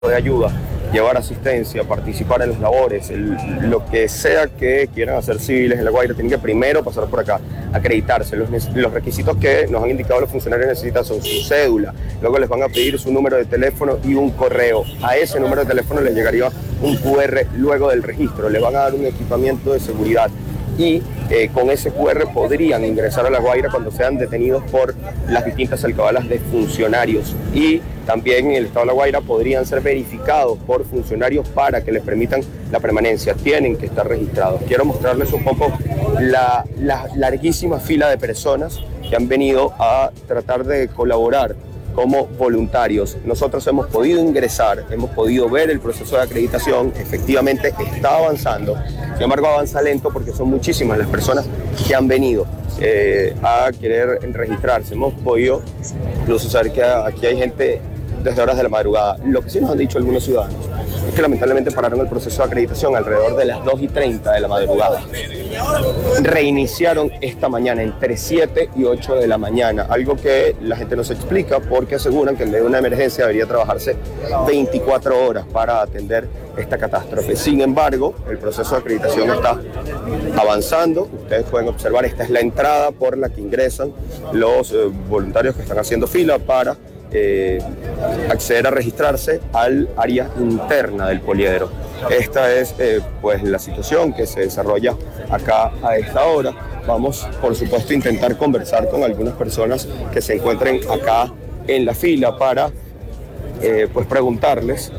de ayuda, llevar asistencia, participar en las labores, lo que sea que quieran hacer civiles en La Guaira, tienen que primero pasar por acá, acreditarse. Los requisitos que nos han indicado los funcionarios necesitan son su cédula, luego les van a pedir su número de teléfono y un correo. A ese número de teléfono les llegaría un QR luego del registro, le van a dar un equipamiento de seguridad y con ese QR podrían ingresar a La Guaira cuando sean detenidos por las distintas alcabalas de funcionarios, y también en el estado de La Guaira podrían ser verificados por funcionarios para que les permitan la permanencia. Tienen que estar registrados. Quiero mostrarles un poco la larguísima fila de personas que han venido a tratar de colaborar como voluntarios. Nosotros hemos podido ingresar, hemos podido ver el proceso de acreditación, efectivamente está avanzando, sin embargo avanza lento porque son muchísimas las personas que han venido a querer registrarse. Hemos podido incluso saber que aquí hay gente desde horas de la madrugada. Lo que sí nos han dicho algunos ciudadanos es que lamentablemente pararon el proceso de acreditación alrededor de las 2:30 de la madrugada. Reiniciaron esta mañana entre 7 y 8 de la mañana, algo que la gente no se explica porque aseguran que en medio de una emergencia debería trabajarse 24 horas para atender esta catástrofe. Sin embargo, el proceso de acreditación está avanzando. Ustedes pueden observar, esta es la entrada por la que ingresan los voluntarios que están haciendo fila para acceder a registrarse al área interna del poliedro. Esta es pues la situación que se desarrolla acá a esta hora. Vamos, por supuesto, a intentar conversar con algunas personas que se encuentren acá en la fila para pues preguntarles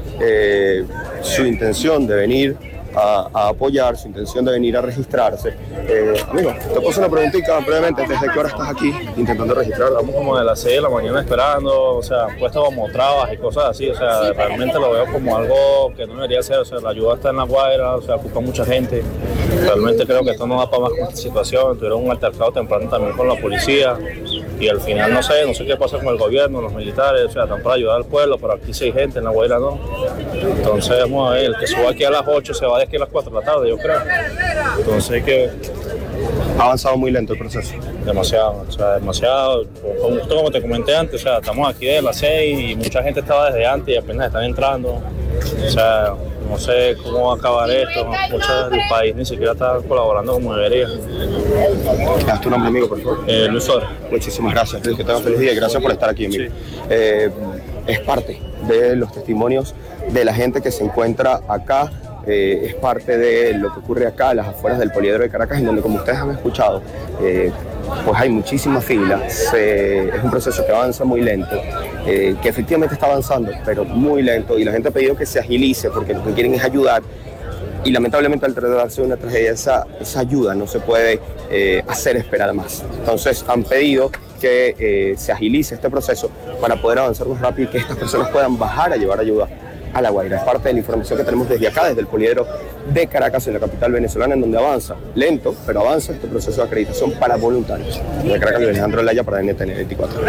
su intención de venir a apoyar, su intención de venir a registrarse. Amigo, te paso una preguntita brevemente. ¿Desde qué hora estás aquí intentando registrar? Estamos como de las 6 de la mañana esperando, o sea, puesto como trabas y cosas así, o sea, realmente lo veo como algo que no debería ser, o sea, la ayuda está en La Guaira, o sea, ocupa mucha gente. Realmente creo que esto no da para más con esta situación. Tuvieron un altercado temprano también con la policía y al final no sé qué pasa con el gobierno, los militares, o sea, están para ayudar al pueblo, pero aquí sí hay gente, en La Guaira no. Entonces vamos a ver, el que suba aquí a las 8 se va de aquí a las 4 de la tarde, yo creo. Entonces que ha avanzado muy lento el proceso. Demasiado, o sea, demasiado. Como te comenté antes, o sea, estamos aquí desde las 6 y mucha gente estaba desde antes y apenas están entrando. O sea, no sé cómo va a acabar esto. Mucho del país ni siquiera está colaborando como debería. ¿Das tu nombre, amigo, por favor? Luis Suárez. Muchísimas gracias, Luis, que tengas feliz día y gracias por estar aquí, amigo. Sí. Es parte de los testimonios de la gente que se encuentra acá. Es parte de lo que ocurre acá a las afueras del poliedro de Caracas, en donde, como ustedes han escuchado, pues hay muchísimas filas. Es un proceso que avanza muy lento, que efectivamente está avanzando, pero muy lento, y la gente ha pedido que se agilice porque lo que quieren es ayudar, y lamentablemente al tratarse de una tragedia esa ayuda no se puede hacer esperar más. Entonces han pedido que se agilice este proceso para poder avanzar más rápido y que estas personas puedan bajar a llevar ayuda a La Guaira. Es parte de la información que tenemos desde acá, desde el poliedro de Caracas, en la capital venezolana, en donde avanza, lento, pero avanza este proceso de acreditación para voluntarios. De Caracas, Alejandro Laya para NTN 24.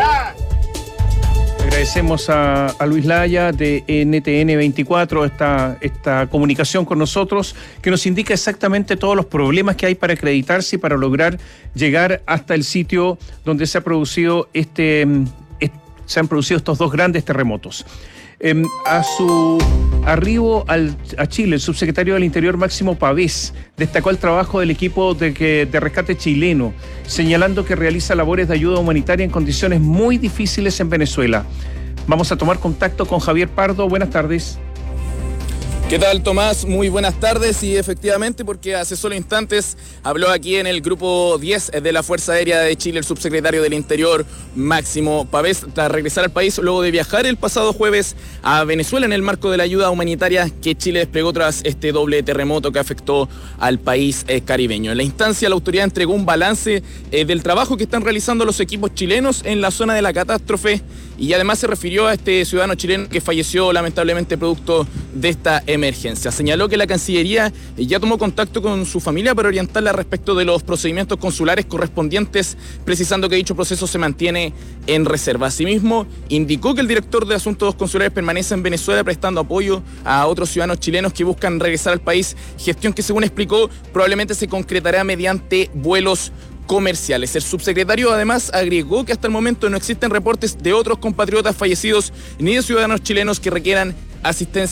Agradecemos a Luis Laya de NTN 24 esta comunicación con nosotros, que nos indica exactamente todos los problemas que hay para acreditarse y para lograr llegar hasta el sitio donde se han producido estos dos grandes terremotos. A su arribo a Chile, el subsecretario del Interior, Máximo Pavés, destacó el trabajo del equipo de rescate chileno, señalando que realiza labores de ayuda humanitaria en condiciones muy difíciles en Venezuela. Vamos a tomar contacto con Javier Pardo. Buenas tardes. ¿Qué tal, Tomás? Muy buenas tardes, y efectivamente, porque hace solo instantes habló aquí en el grupo 10 de la Fuerza Aérea de Chile el subsecretario del Interior, Máximo Pavés, tras regresar al país luego de viajar el pasado jueves a Venezuela en el marco de la ayuda humanitaria que Chile desplegó tras este doble terremoto que afectó al país caribeño. En la instancia, la autoridad entregó un balance del trabajo que están realizando los equipos chilenos en la zona de la catástrofe, y además se refirió a este ciudadano chileno que falleció lamentablemente producto de esta emergencia. Señaló que la Cancillería ya tomó contacto con su familia para orientarla respecto de los procedimientos consulares correspondientes, precisando que dicho proceso se mantiene en reserva. Asimismo, indicó que el director de Asuntos Consulares permanece en Venezuela prestando apoyo a otros ciudadanos chilenos que buscan regresar al país, gestión que, según explicó, probablemente se concretará mediante vuelos comerciales. El subsecretario además agregó que hasta el momento no existen reportes de otros compatriotas fallecidos ni de ciudadanos chilenos que requieran asistencia